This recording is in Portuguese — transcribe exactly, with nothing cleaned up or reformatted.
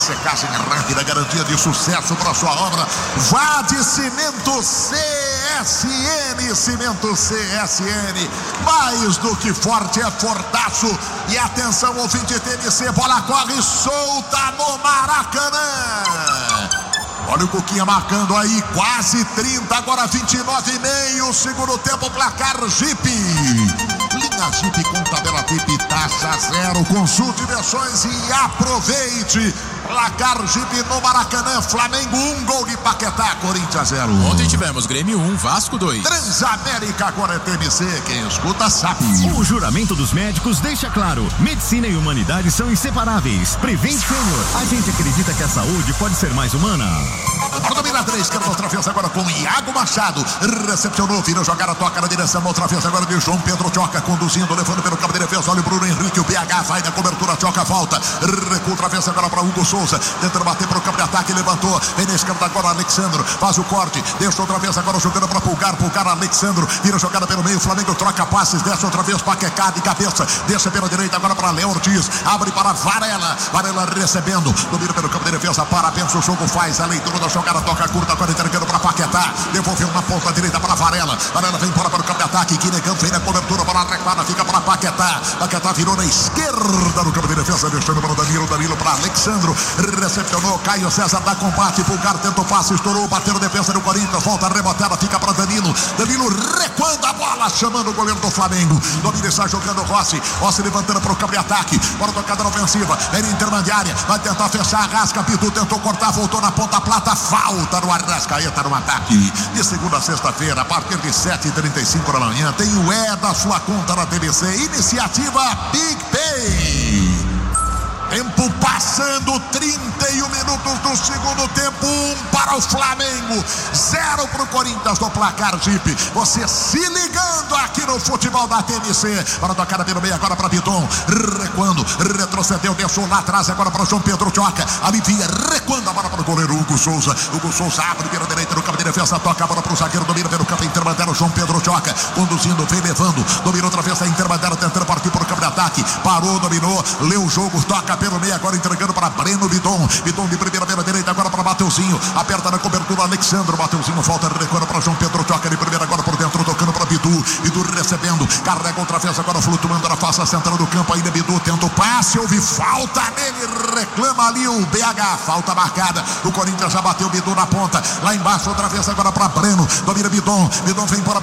Secagem rápida, garantia de sucesso para sua obra. Vá de Cimento C S N. Cimento C S N, mais do que forte, é fortaço. E atenção, ouvinte T M C, bola corre solta no Maracanã. Olha o Cuquinha marcando aí, quase trinta, agora vinte e nove e meio, segundo tempo, placar Jeep. Linha Jeep com tabela T I P, taxa zero. Consulte versões e aproveite. Placar Jeep no Maracanã, Flamengo um, gol de Paquetá, Corinthians zero. Ontem tivemos Grêmio um, Vasco dois. Transamérica, agora é T M C, quem escuta sabe. O juramento dos médicos deixa claro, medicina e humanidade são inseparáveis. Prevent Senior, a gente acredita que a saúde pode ser mais humana. Domina três, quer outra vez agora com Iago Machado, recepcionou, virou jogada, toca na direção, outra vez agora de João Pedro Tchoca, conduzindo, levando pelo campo de defesa, olha o Bruno Henrique, o B H vai na cobertura, Tchoca volta, recua outra vez agora para Hugo Souza, tentando bater para o campo de ataque, levantou, vem na esquerda agora Alexandro, faz o corte, deixa outra vez agora jogando para Pulgar, Pulgar Alexandro, vira jogada pelo meio, Flamengo troca passes, desce outra vez Paquetá de cabeça, desce pela direita agora para Léo Ortiz, abre para Varela, Varela recebendo, domina pelo campo de defesa, para, pensa o jogo, faz a leitura da jogada, toca curta, agora entregando para Paquetá, devolveu na ponta direita para Varela, Varela vem embora para o campo de ataque, Guinegão vem na cobertura para a recuada, fica para Paquetá, Paquetá virou na esquerda no campo de defesa, deixando para o Danilo, Danilo para Alexandro, recepcionou, Caio César dá combate, Pulgar tenta o passe, estourou, bateu defesa do Corinthians, volta rebotada, fica para Danilo, Danilo recuando a bola, chamando o goleiro do Flamengo, domina, está jogando Rossi, Rossi levantando para o campo de ataque, bora tocada na ofensiva, ele intermediária, vai tentar fechar, Arrasca, Pitu tentou cortar, voltou na ponta plata, falta no Arrascaeta no ataque. De segunda a sexta-feira, a partir de sete e trinta e cinco da manhã, tem o E da sua conta na T V C, iniciativa Big Pay. Tempo passando, trinta e um minutos do segundo tempo, um para o Flamengo, zero para o Corinthians no placar Jeep. Você se ligando aqui no futebol da T M C. Para tocar pelo meio agora para Piton, recuando, retrocedeu, deixou lá atrás agora para João Pedro Tchoca, alivia, recuando a bola para o goleiro Hugo Souza. Hugo Souza abre pela direita no campo de defesa, toca a bola para o zagueiro, domina pelo campo intermediário, João Pedro Tchoca, conduzindo, vem levando, domina outra vez a intermediária, tentando partir para o campo de ataque, parou, dominou, leu o jogo, toca pelo meio, agora entregando para Breno Bidon, Bidon de primeira pela direita, agora para Mateuzinho, aperta na cobertura Alexandre, Mateuzinho volta, recuando para João Pedro Tchoca, de primeira agora por dentro, tocando para Bidu, Bidu recebendo, carrega outra vez, agora flutuando na face central do campo, ainda Bidu tenta o passe, houve falta nele, reclama ali o B H, falta marcada, o Corinthians já bateu Bidu na ponta, lá embaixo outra vez agora para Breno, domina Bidon, Bidon vem para